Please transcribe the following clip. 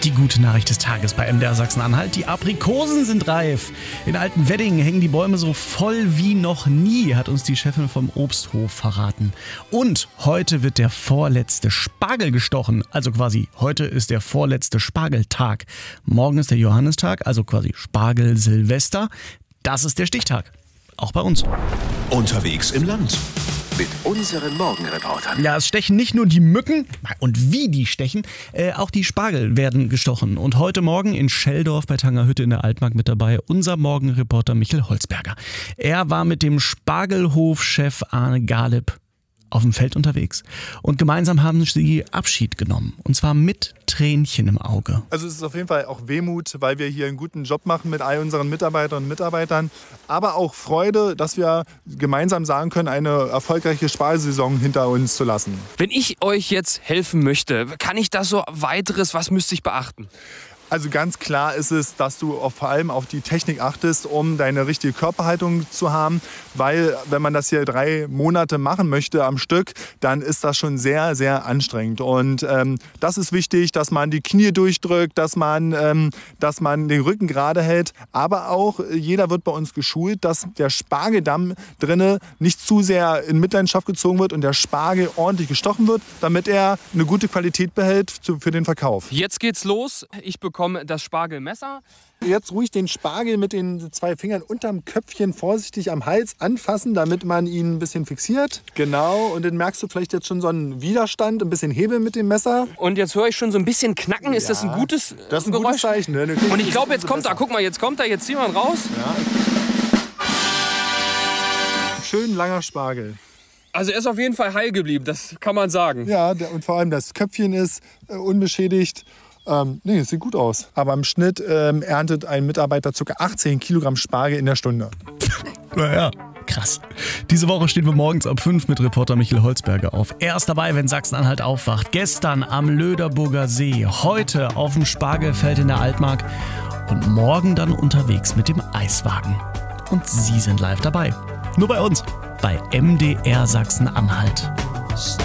Die gute Nachricht des Tages bei MDR Sachsen-Anhalt. Die Aprikosen sind reif. In Altenwedding hängen die Bäume so voll wie noch nie, hat uns die Chefin vom Obsthof verraten. Und heute wird der vorletzte Spargel gestochen. Also quasi, heute ist der vorletzte Spargeltag. Morgen ist der Johannistag, also quasi Spargel-Silvester. Das ist der Stichtag. Auch bei uns. Unterwegs im Land. Mit unseren Morgenreportern. Ja, es stechen nicht nur die Mücken und wie die stechen, auch die Spargel werden gestochen. Und heute Morgen in Scheldorf bei Tangerhütte in der Altmark mit dabei unser Morgenreporter Michel Holzberger. Er war mit dem Spargelhofchef Arne Galib auf dem Feld unterwegs und gemeinsam haben sie Abschied genommen und zwar mit Tränchen im Auge. Also es ist auf jeden Fall auch Wehmut, weil wir hier einen guten Job machen mit all unseren Mitarbeiterinnen und Mitarbeitern, aber auch Freude, dass wir gemeinsam sagen können, eine erfolgreiche Spargelsaison hinter uns zu lassen. Wenn ich euch jetzt helfen möchte, kann ich das so weiteres, was müsste ich beachten? Also ganz klar ist es, dass du vor allem auf die Technik achtest, um deine richtige Körperhaltung zu haben. Weil wenn man das hier 3 Monate machen möchte am Stück, dann ist das schon sehr, sehr anstrengend. Und das ist wichtig, dass man die Knie durchdrückt, dass man den Rücken gerade hält. Aber auch jeder wird bei uns geschult, dass der Spargeldamm drinne nicht zu sehr in Mitleidenschaft gezogen wird und der Spargel ordentlich gestochen wird, damit er eine gute Qualität behält für den Verkauf. Jetzt geht's los. Ich bekomme das Spargelmesser. Jetzt ruhig den Spargel mit den 2 Fingern unterm Köpfchen vorsichtig am Hals anfassen, damit man ihn ein bisschen fixiert. Genau, und dann merkst du vielleicht jetzt schon so einen Widerstand, ein bisschen Hebel mit dem Messer. Und jetzt höre ich schon so ein bisschen knacken. Ist das ein gutes Geräusch? Das ist ein gutes Zeichen. Ne? Und ich glaube, jetzt kommt er. Guck mal, jetzt kommt er. Jetzt ziehen wir ihn raus. Ja. Schön langer Spargel. Also er ist auf jeden Fall heil geblieben, das kann man sagen. Ja, und vor allem das Köpfchen ist unbeschädigt. Nee, es sieht gut aus. Aber im Schnitt erntet ein Mitarbeiter ca. 18 Kilogramm Spargel in der Stunde. Naja, krass. Diese Woche stehen wir morgens ab 5 mit Reporter Michel Holzberger auf. Er ist dabei, wenn Sachsen-Anhalt aufwacht. Gestern am Löderburger See, heute auf dem Spargelfeld in der Altmark und morgen dann unterwegs mit dem Eiswagen. Und Sie sind live dabei. Nur bei uns, bei MDR Sachsen-Anhalt.